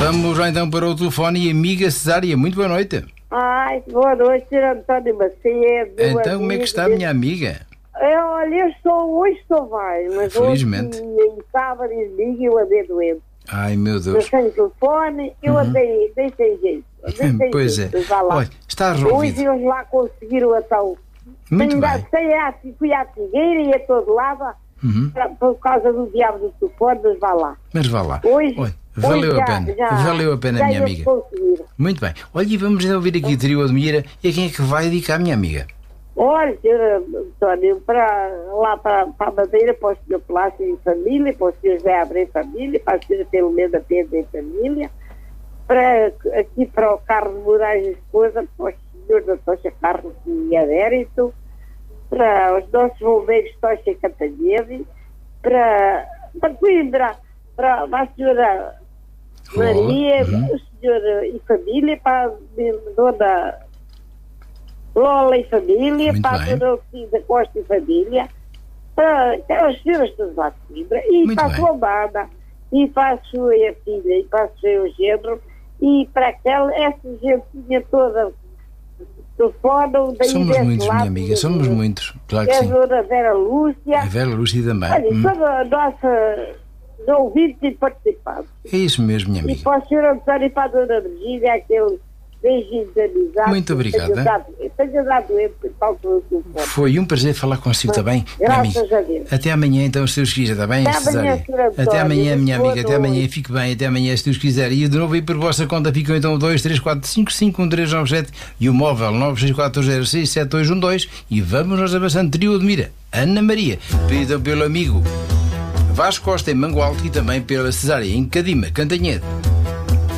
Vamos já então para o telefone e amiga Cesária, muito boa noite. Ai, boa noite, Sr. António Macedo. Então, como é que está, minha amiga? Olha, hoje estou bem, mas felizmente. hoje, em sábado e domingo, eu andei doente. Ai, meu Não Deus. tenho telefone, eu andei, deixei jeito. Pois é. Olha, está Hoje resolvido. eles lá conseguiram a tal. Muito bem. Fui à Figueira e a todo lado, por causa do diabo do telefone, mas vá lá. Mas vá lá. Hoje, Valeu a pena. Valeu a pena, minha amiga. Conseguiram. Muito bem. Olha, e vamos ouvir aqui o trio Admira. E a quem é que vai dedicar, minha amiga? Olha, Sr. António, lá para a Madeira, para o Sr. Plácio em família, para o Sr. José Abreu em família, para a Sra. Filomena Pedro em família, aqui para o Carlos Moraes e esposa, para o Sr. da Tocha Carlos e Adérito, para os nossos bombeiros Tocha e Cantanhede, para Coimbra, para a Sra. Maria, o Sr. e família, para a Dona Lola e família, Muito para a bem. Dona Alcida Costa e família, para as senhoras todas lá de Coimbra, e Muito para a bem. sua amada, e para a sua filha, e para o seu genro, e para essa gentinha toda telefonam daí Somos desse muitos, lado, minha amiga, somos muitos. Claro que é a sim. Dona Vera Lúcia, A Vera Lúcia também. olha, toda a nossa ouvintes e participantes. É isso mesmo, minha E amiga. para o Sr. António e para a Dona Virgínia, aquele beijinho de amizade. Muito obrigada. Tenho dado ele por falta do telefone. Foi um prazer falar consigo também, minha Graças amiga. a Deus. Até amanhã, então, se Deus quiser, está bem, Até amanhã, Cesária? Sr. António. Até amanhã, minha Boa amiga. Até amanhã. noite. Fique bem. Até amanhã, se Deus quiser. E de novo aí por vossa conta ficam então 2, 3, 4, 5, 5, 1, 3, 9, 7 e o móvel 964067212 e vamos nós avançando. Trio Admira. Ana Maria, pedida pelo amigo Vasco Costa em Mango Alto e também pela Cesária em Cadima, Cantanhede.